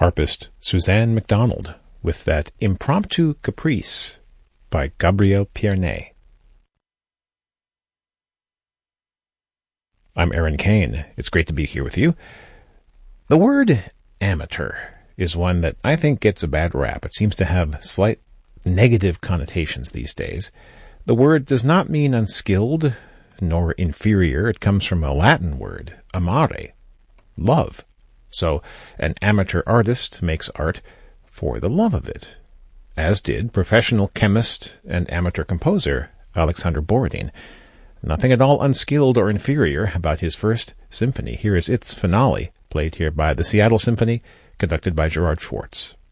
harpist Suzanne MacDonald with that Impromptu Caprice by Gabriel Pierné. I'm Aaron Kane. It's great to be here with you. The word amateur is one that I think gets a bad rap. It seems to have slight negative connotations these days. The word does not mean unskilled nor inferior. It comes from a Latin word, amare, love. So an amateur artist makes art for the love of it, as did professional chemist and amateur composer Alexander Borodin. Nothing at all unskilled or inferior about his first symphony. Here is its finale, played here by the Seattle Symphony, conducted by Gerard Schwartz.